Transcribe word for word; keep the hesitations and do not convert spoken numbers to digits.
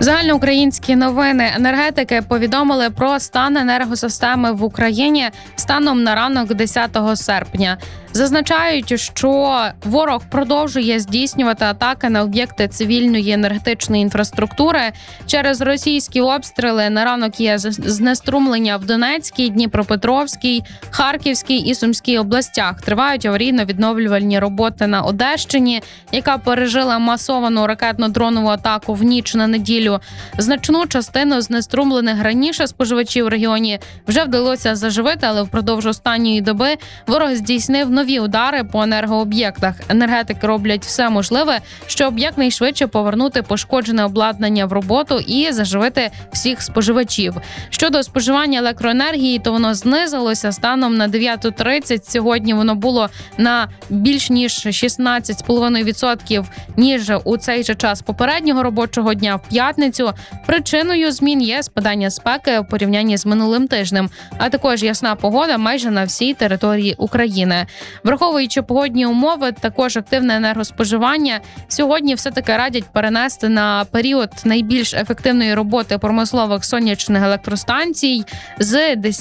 Загальноукраїнські новини. Енергетики повідомили про стан енергосистеми в Україні станом на ранок десятого серпня. Зазначають, що ворог продовжує здійснювати атаки на об'єкти цивільної енергетичної інфраструктури. Через російські обстріли на ранок є знеструмлення в Донецькій, Дніпропетровській, Харківській і Сумській областях. Тривають аварійно-відновлювальні роботи на Одещині, яка пережила масовану ракетно-дронову атаку в ніч на неділю. Значну частину знеструмлених раніше споживачів в регіоні вже вдалося заживити, але впродовж останньої доби ворог здійснив нові удари по енергооб'єктах. Енергетики роблять все можливе, щоб якнайшвидше повернути пошкоджене обладнання в роботу і заживити всіх споживачів. Щодо споживання електроенергії, то воно знизилося станом на дев'яту тридцять. Сьогодні воно було на більш ніж шістнадцять цілих п'ять десятих відсотка, ніж у цей же час попереднього робочого дня в п'ятницю. Причиною змін є спадання спеки в порівнянні з минулим тижнем, а також ясна погода майже на всій території України. Враховуючи погодні умови, також активне енергоспоживання, сьогодні все-таки радять перенести на період найбільш ефективної роботи промислових сонячних електростанцій з